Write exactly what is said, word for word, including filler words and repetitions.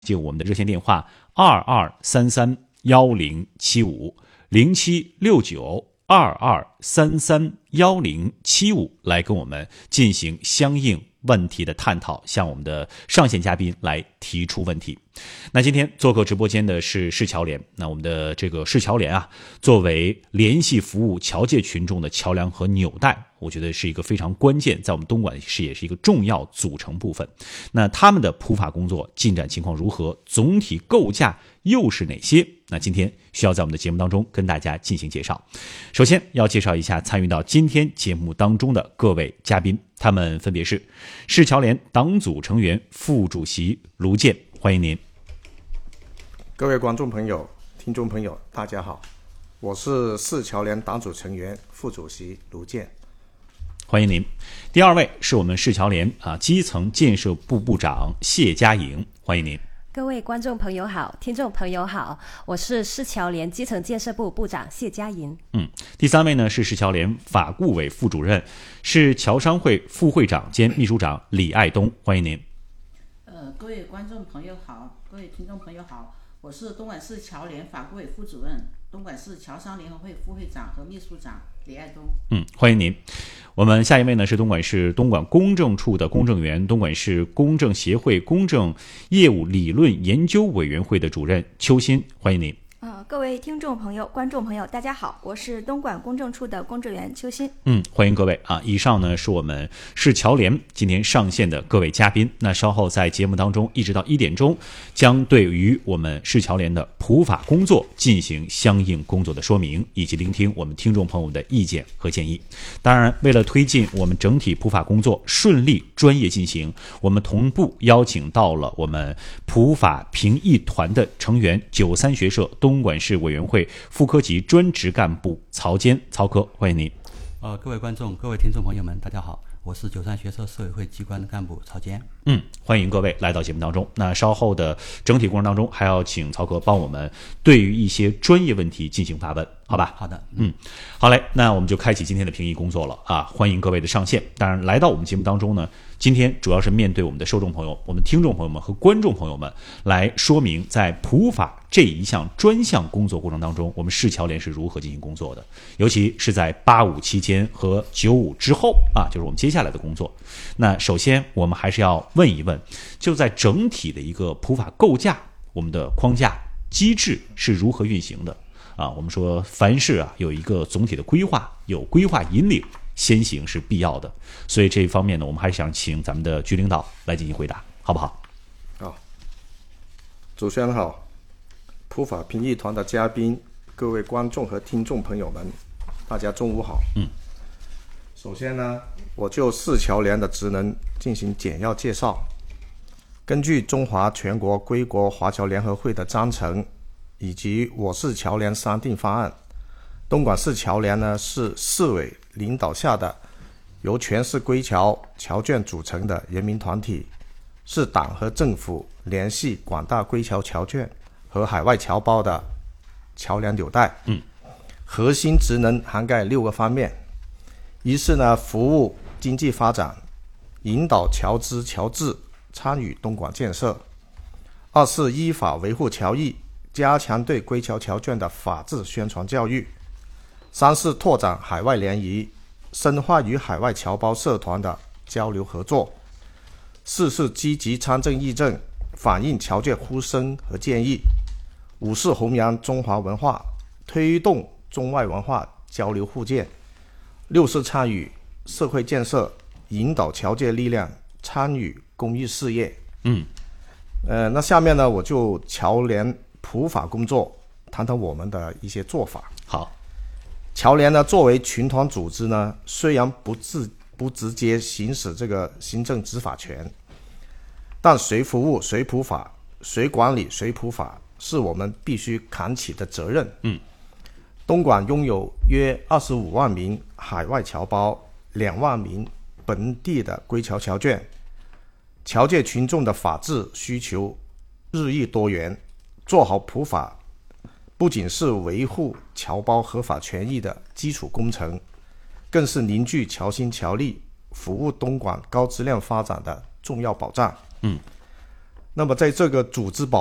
就我们的热线电话二二三三幺零七五零七六九二二三三幺零七五来跟我们进行相应问题的探讨，向我们的上线嘉宾来提出问题。那今天做客直播间的是市侨联，那我们的这个市侨联啊，作为联系服务侨界群众的桥梁和纽带，我觉得是一个非常关键，在我们东莞市也是一个重要组成部分。那他们的普法工作进展情况如何？总体构架又是哪些？那今天需要在我们的节目当中跟大家进行介绍。首先要介绍一下参与到今天节目当中的各位嘉宾，他们分别是市侨联党组成员、副主席卢健，欢迎您。 各位观众朋友、听众朋友，大家好，我是市侨联党组成员、副主席卢健， 欢迎您。第二位是我们市侨联啊基层建设部部长谢佳莹，欢迎您。 各位观众朋友好，听众朋友好，我是市侨联基层建设部部长谢佳莹。 嗯，第三位呢是市侨联法顾委副主任，是侨商会副会长兼秘书长李爱东，欢迎您。 呃，各位观众朋友好，各位听众朋友好，我是东莞市侨联法顾委副主任、东莞市侨商联合会副会长和秘书长李爱东。 嗯，欢迎您。我们下一位呢是东莞市东莞公证处的公证员，东莞市公证协会公证业务理论研究委员会的主任邱鑫，欢迎您。 呃，各位听众朋友、观众朋友，大家好，我是东莞公证处的公证员邱鑫。 嗯，欢迎各位啊！以上呢是我们市侨联今天上线的各位嘉宾。那稍后在节目当中，一直到一点钟，将对于我们市侨联的普法工作进行相应工作的说明，以及聆听我们听众朋友的意见和建议。当然，为了推进我们整体普法工作顺利专业进行，我们同步邀请到了我们普法评议团的成员，九三学社东东莞市委员会副科级专职干部曹坚，曹科，欢迎您。 呃，各位观众、各位听众朋友们，大家好，我是九三学社社委会机关的干部曹坚。 嗯，欢迎各位来到节目当中。那稍后的整体过程当中，还要请曹科帮我们对于一些专业问题进行发问，好吧？ 好的， 嗯，好嘞，那我们就开启今天的评议工作了啊！欢迎各位的上线。当然，来到我们节目当中呢，今天主要是面对我们的受众朋友、我们听众朋友们和观众朋友们，来说明在普法这一项专项工作过程当中，我们市侨联是如何进行工作的，尤其是在八五期间和九五之后啊，就是我们接下来的工作。那首先我们还是要问一问，就在整体的一个普法构架，我们的框架机制是如何运行的啊？我们说凡事啊有一个总体的规划，有规划引领，先行是必要的。所以这一方面呢，我们还是想请咱们的局领导来进行回答，好不好？ 好，主持人好，普法评议团的嘉宾、各位观众和听众朋友们，大家中午好。 嗯， 首先呢，我就市侨联的职能进行简要介绍。根据中华全国归国华侨联合会的章程以及我市侨联商定方案，东莞市侨联呢是市委领导下的由全市归侨侨眷组成的人民团体，是党和政府联系广大归侨侨眷和海外侨胞的桥梁纽带。 嗯， 核心职能涵盖六个方面：一是呢服务经济发展，引导侨资侨智参与东莞建设；二是依法维护侨益，加强对归侨侨眷的法治宣传教育；三是拓展海外联谊，深化与海外侨胞社团的交流合作；四是积极参政议政，反映侨界呼声和建议；五是弘扬中华文化，推动中外文化交流互鉴；六是参与社会建设，引导侨界力量参与公益事业。 嗯， 呃，那下面呢，我就侨联普法工作谈谈我们的一些做法。 好， 侨联呢作为群团组织呢，虽然不自不直接行使这个行政执法权，但谁服务谁普法，谁管理谁普法，是我们必须扛起的责任。 嗯， 东莞拥有约二十五万名海外侨胞，两万名本地的归侨侨眷，侨界群众的法治需求日益多元，做好普法不仅是维护侨胞合法权益的基础工程，更是凝聚侨心侨力，服务东莞高质量发展的重要保障。 嗯， 那么在这个组织保